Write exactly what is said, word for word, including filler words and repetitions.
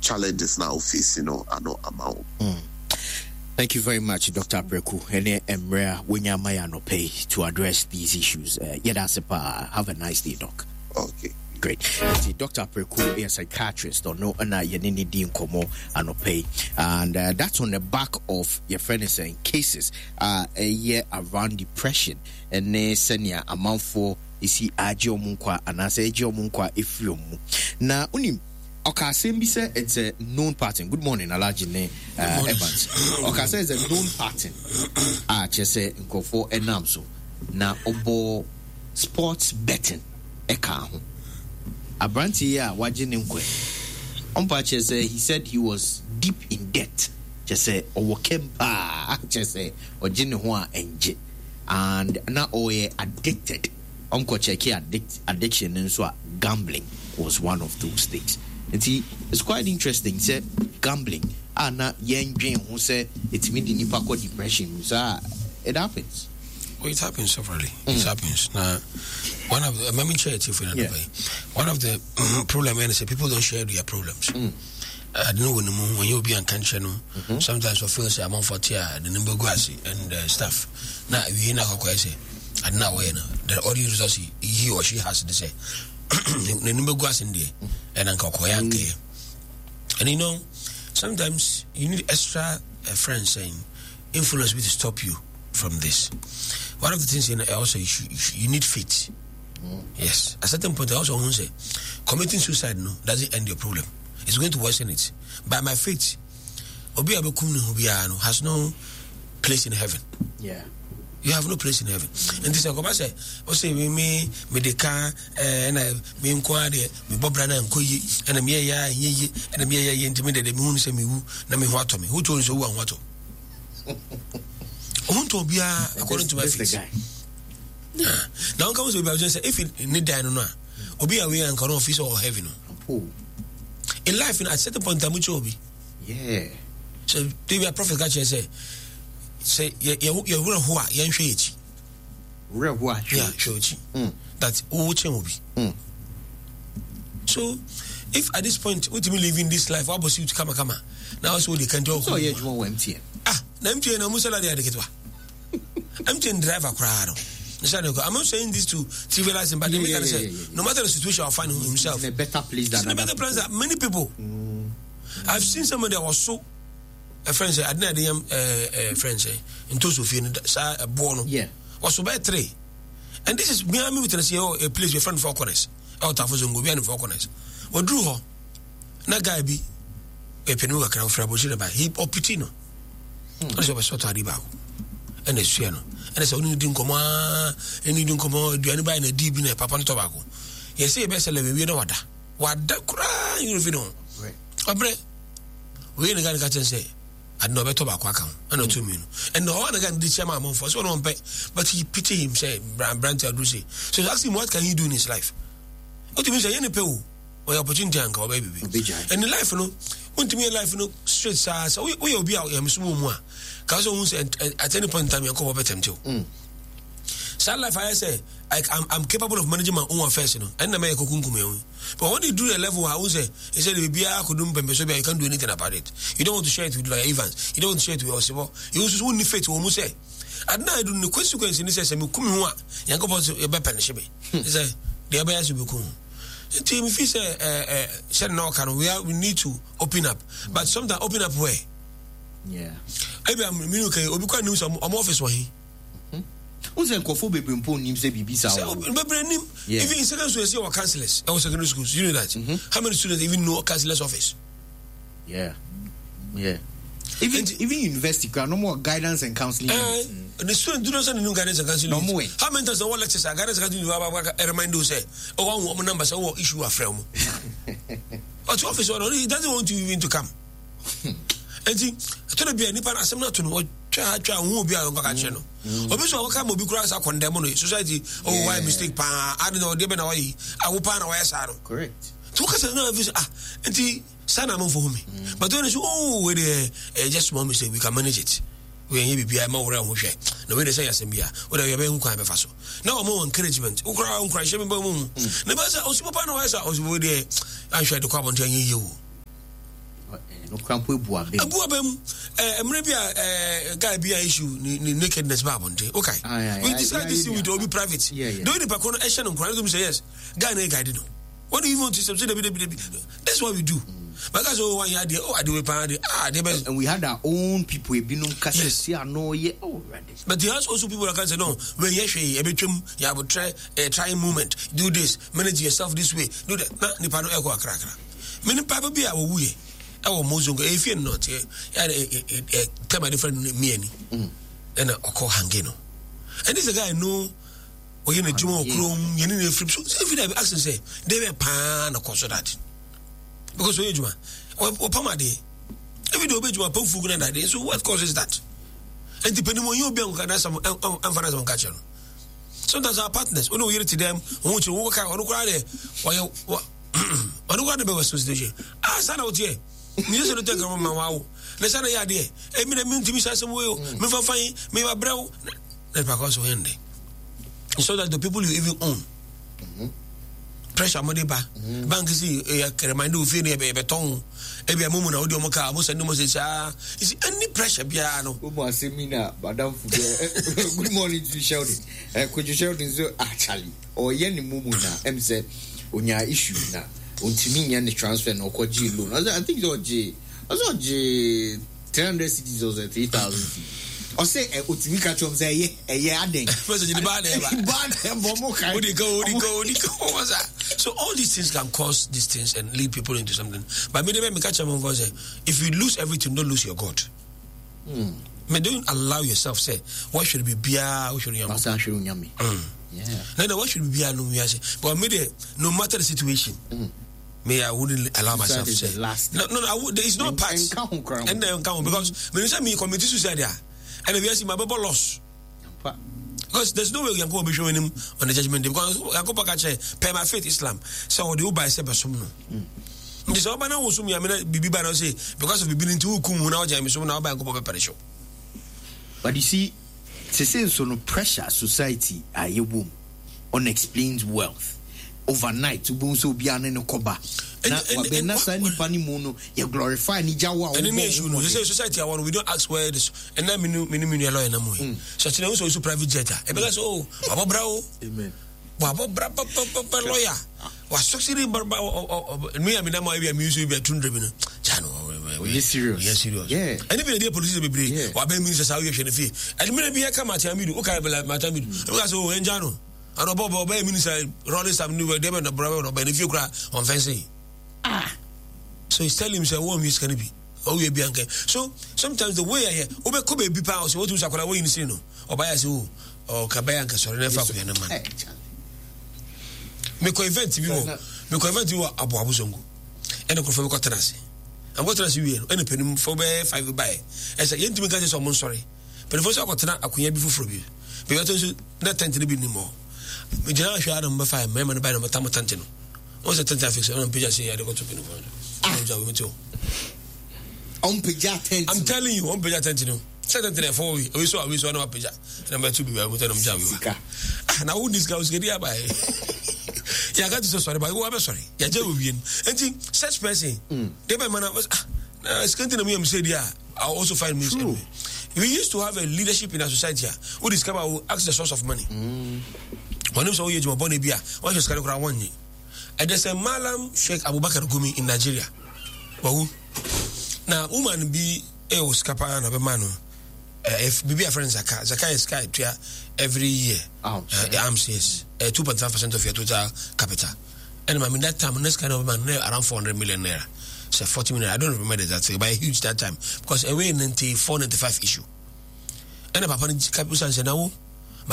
challenges now facing, you know, are not amount. Mm. Thank you very much, Doctor Preku. Ene Emrea Winyamaya no pay to address these issues. Uh, Yedasipa, have a nice day, Doc. Okay. Great. See, Doctor Preku is a psychiatrist or no, and Yenini Dean Komo and pay, and uh, that's on the back of your friend saying cases uh, a year around depression and ne senior amount for is he Ajio Munkwa and I say Ajio Munkwa if you now unim. Okay, same be say it's a known pattern. Good morning, Alajine uh, Evans. Okay, say it's a known pattern. Ah, just say go for enamso. Na obo sports betting eka ho. Abranti ya wajine nkwe. Ompa say he said he was deep in debt. Just say owokempa. Just say ojine ho a enje. And na oye addicted. Omko cheki addict addiction nso gambling was one of those things. And see, it's quite interesting. Say gambling. Ah, na yen dream who say it's me the nipa called depression. So it happens. Well, it happens severally. Mm. It happens. Now, one of the, let me share it with you another way. One of the problem is that people don't share their problems. Mm. I don't know when, when you'll be unconscious, mm-hmm. sometimes we feel say I'm on forty, the number grassy and uh, stuff. Now, we know how I say, I don't know where the audience does he or she has to say. The number goes in there and Uncle Koyanke. And you know, sometimes you need extra uh, friends saying influence me to stop you from this. One of the things you know, also you, should, you, should, you need faith. Mm. Yes. At a certain point, I also want to say committing suicide no doesn't end your problem. It's going to worsen it. By my faith, Obi Abekumnu Hubiano has no place in heaven. Yeah. You have no place in heaven. And this is what I say. I say, me, me, me, the car, and I, me, inquire, me, Bob Brana, and Koyi, and a mere ya, ye, and a mere ya, intimidated the moon, say me, who, na me, what to me, who told you who and what to? Who told you, according to my face? Now, comes with Bible say, if you need die, no, Obi away and can office or heaven. In life, at a certain point, I'm with Obi. Yeah. So, they were prophet, God say, say you you you who are yan hwechi real who are yeah hwechi that who will be. So if at this point what me living this life what was you to come come now also they can do so yeah you want M T N ah na M T N na musala dey adeketwa M T N driver crowd I'm not saying this to civilize him, but yeah, yeah, say, yeah, yeah, yeah. no matter the situation I'll find himself in a better place than in a better place than many people. mm. I've seen somebody that was so a friend say I didn't have a friend say in those of you a born yeah was so by three and this is me and me with a place with friend for corners out of Zungu be for corners or drew her na guy be a penuga crown for a by hip or pitino that's what I saw to Ariba and a Siano and it's only didn't come on and you don't come on do anybody in a deep in a papa tobacco you see a best eleven we know what what the cry you know right we ain't gonna catch and say I know better about Quackam, and not two million. And no one again did Chama for so long, but he pity him, say, Brandt Adusi. So ask him what can he do in his life? What do you say, any pill or opportunity, uncle, baby? And in life, you know, want to me a life, you know, straight size, so we will be out here, Miss Mumwa. Cause at any point in time, you'll come up at him too. Sad life, I say, I, I'm, I'm capable of managing my own affairs, you know, and I make a kukunkume. But when you do a level, I will say, he said, you can't do anything about it. You don't want to share it with like Evans. You don't want to share it with Osibo. You also won't need to almost say. I don't know the consequence in this. I say, "Me come here, you go to your better shebe." He said, "The other is become." Team, if he say, "Uh, said no, can we? We need to open up." But sometimes open up where? Yeah. Maybe I'm mean okay. Obi kwa news. I'm office where he. Who's a coffee baby impon him say bibisa? Even in secondary school, you see our councillors. Our secondary schools, you know that. Mm-hmm. How many students even know a councillor's office? Yeah, yeah. Even and, even university, no more guidance and counselling. Uh, mm. The students do not send no guidance and counselling. No more. How many times the one lectures are guidance and counselling? I remind you say, oh, one number say, oh, issue a friend. But your office, he doesn't want you even to come. And see, I told you, any part, I'm not to know what. Try, try, who will be a channel. Obviously, I come will be cross a condemn society. Oh, why mistake? I don't know, Deben away. I will pan away. Correct. Took us another visit. Ah, and the son I'm for me. But when it's oh, with a just one mistake, we can manage it. We ain't be a more around who share. No way they say, as in Bia, whatever you're being quite a faso. Now, more encouragement. Who cry on crash, every moon. Never said, oh, super pan away. I was with the I tried to come on ten you. no cramp we bua be bua bem eh emre bia eh guy bia issue ni nakedness bible nte okay we decide this with obi private do the back on action on crowd say yes guy na guide no what do you want to say that's what we do because oh one year oh I do we pan ah and we had our own people we been on cassette see no yeah already but there has also people that can say no when you say e betwem you have try a try movement do this manage yourself this way do that na ni pa no e ko akra akra me ni pa ba bia wo wuye e wo mozongo e fie not e e tell my different me ani and okọ hange no and this guy know o ye na juma okrom ye ni na free so if you ask say they be pan na cause that because we juma o pamade every day obe juma pam fugu na that so what causes that and depending on you be on kana some amfana some catch no sometimes our partners we know we to them won to work out on kura there why on kura be was situation ah sana o tie ni se no take mama wow na sana ya de e mi na mi ntimi sa sem we o me fa fan me ba brew na because we end so that the people you even own mm-hmm. pressure money ba mm-hmm. bank see e remind you feel e be beton e be amumu na odi o moka mo send mo say ah is any pressure bia no o mo asemina madam fu good morning to Sheldon eh could you Sheldon so actually o ye ni mumu na em say onya issue na ontimi nya ni transfer na okoji loan I think so J also J three hundred cities or three thousand o say e otimi ka chom say ye ye aden message ni ba dey ba ba dey bomo kai odi go odi go odi go what's that so all these things can cause these things and lead people into something but me dey me catch am go say if you lose everything don't lose your God mm me don't allow yourself say what should be bia what should you masa should nyame yeah no what should be bia no we say but me dey no matter the situation mm. me I wouldn't allow myself to say no no, no I would, there is no part and then come because when you say me commit suicide there and if you see my bubble loss because there's no way you can go be showing him on the judgment day because I go back and say pay my faith Islam so the uba say besum no this oba na wo sum ya me na bibi ba na say because of bibi nti hukum na oja me sum na oba go papa perisho but you see say say so no pressure society aye wom unexplained wealth overnight to bon so bia na no koba na we na sa ni pani mu no you glorify ni jawa and any issue no say society our we don't ask where this and na me me me lawyer na mo so tina so so private jet e be so oh abobra o amen wa abobra papa lawyer wa succeed me me na mo be music be two hundred no chano we serious yes serious yeah and even the police be bre wa be minister sa we hwe na fi and me na be ka mati amidu o ka be la mati amidu because so enjano and obobo be minister rolling some new we dey be na brother no be if you cry on fencing ah so he's telling him say what music can be oh you be anke so sometimes the way I hear obe ko be bi pa so what you sakola what you say no oba ya say oh o ka ba anke so na fa ko na man me ko event bi wo me ko event wo abo abo songo ene ko fa ko tenase am go tenase wi ene penim fo be five by e say yentimi ka say so mon sorry but for so ko tena akunya bi fufuro bi be yo to na tent ni bi ni mo me jira hwa adam ba fa me me ba na tam tent no o se tent afix on page say ya de go to pin for I'm telling you, on page tent no. Set tent there for we. We saw we saw no page. Number two be we tell them jam. Ah, now who this guy was getting by. Yeah, got to so sorry, but we are sorry. Yeah, je we win. And such person, they by man was ah, scanting me say there. I also find me. We used to have a leadership in our society who discover who ask the source of money. When so you born a beer, what you scan around one. And there's a Malam Sheikh Abubakar Gumi in Nigeria. Wow. Now, woman be a scapa and a man. If be a friend Zaka, Zaka is sky every year. Oh, the arms, yes. two point five percent of your total capital. And I mean, that time, this kind of man, around four hundred million naira. So forty million, I don't remember that, but a huge that time. Because away in ninety-four, ninety-five issue. And a papa capital said, now,